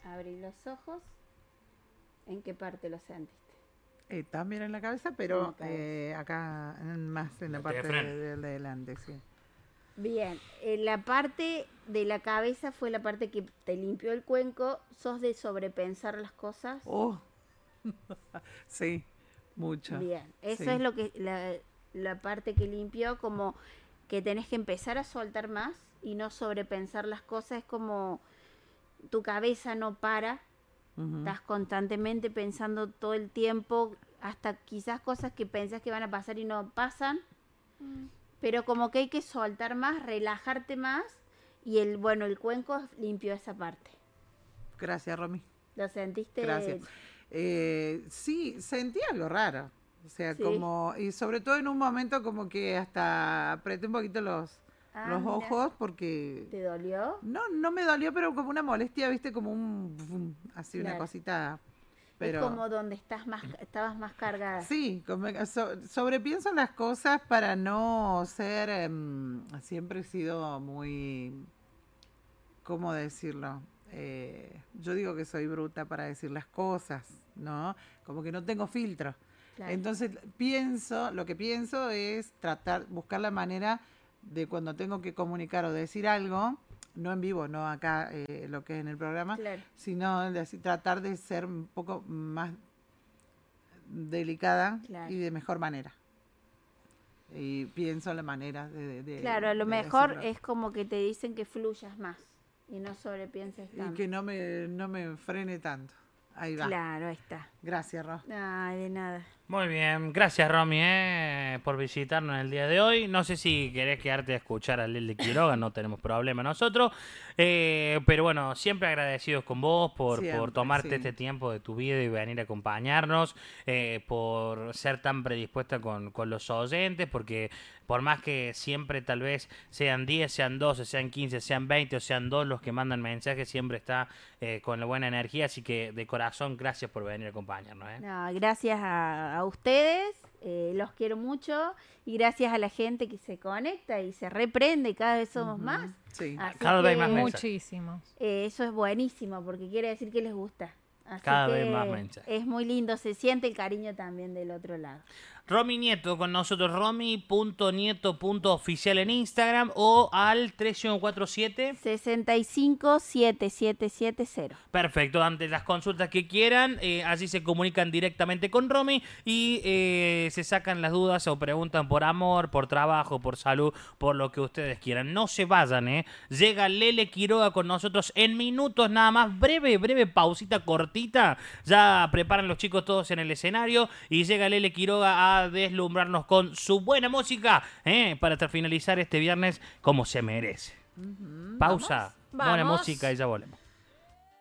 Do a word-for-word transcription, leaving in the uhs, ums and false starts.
Abrí los ojos. ¿En qué parte lo sentiste? Eh, también en la cabeza, pero la cabeza. Eh, acá en- más en la El parte de, diafragma. de- de adelante, sí. Bien, eh, la parte de la cabeza fue la parte que te limpió el cuenco. ¿Sos de sobrepensar las cosas? Oh, sí, mucho. Bien, eso Sí. es lo que la, la parte que limpió, como que tenés que empezar a soltar más y no sobrepensar las cosas. Es como tu cabeza no para, Ujú. estás constantemente pensando todo el tiempo, hasta quizás cosas que pensás que van a pasar y no pasan, pero como que hay que soltar más, relajarte más, y el bueno, el cuenco limpió esa parte. Gracias, Romy. ¿Lo sentiste? Gracias. Eh, sí, sentí algo raro. O sea, Sí. como, y sobre todo en un momento como que hasta apreté un poquito los, Ah, los mira. ojos porque... ¿Te dolió? No, no me dolió, pero como una molestia, viste, como un... bum, así una Claro. cosita... Pero... Es como donde estás más, estabas más cargada. Sí, como- so- sobrepienso las cosas para no ser... em, siempre he sido muy... ¿Cómo decirlo? Eh, yo digo que soy bruta para decir las cosas, ¿no? Como que no tengo filtro. Claro. Entonces pienso, lo que pienso es tratar, buscar la manera de cuando tengo que comunicar o decir algo, no en vivo, no acá eh, lo que es en el programa, Claro. sino de así, tratar de ser un poco más delicada Claro. y de mejor manera. Y pienso la manera de... de Claro, a lo de mejor decirlo. es como que te dicen que fluyas más y no sobrepienses Y tanto. que no me, no me frene tanto. Ahí va. Claro, ahí está. Gracias, Ro. Ay, de nada. Muy bien, gracias Romy eh, por visitarnos el día de hoy. No sé si querés quedarte a escuchar a Lele Quiroga, no tenemos problema nosotros. Eh, pero bueno, siempre agradecidos con vos por, Siempre, por tomarte sí. este tiempo de tu vida y venir a acompañarnos, eh, por ser tan predispuesta con, con los oyentes, porque por más que siempre tal vez sean diez, sean doce, sean quince, sean veinte o sean dos los que mandan mensajes, siempre está eh, con la buena energía. Así que de corazón, gracias por venir a acompañarnos. ¿eh? No, gracias a, a ustedes, eh, los quiero mucho, y gracias a la gente que se conecta y se reprende, y cada vez somos Ujú, más. sí. Así Cada vez que, más mensajes. Muchísimos. eh, eso es buenísimo porque quiere decir que les gusta. Así Cada que vez más mensajes. es muy lindo, se siente el cariño también del otro lado. Romy Nieto con nosotros, romy punto nieto punto oficial en Instagram o al tres uno cuatro siete. sesenta y cinco, siete siete siete cero. Perfecto, ante las consultas que quieran, eh, allí se comunican directamente con Romy y eh, se sacan las dudas o preguntan por amor, por trabajo, por salud, por lo que ustedes quieran. No se vayan, ¿eh? Llega Lele Quiroga con nosotros en minutos nada más, breve, breve pausita cortita. Ya preparan los chicos todos en el escenario y llega Lele Quiroga a deslumbrarnos con su buena música, ¿eh? Para finalizar este viernes como se merece. Pausa, Vamos. buena Vamos. música y ya volvemos.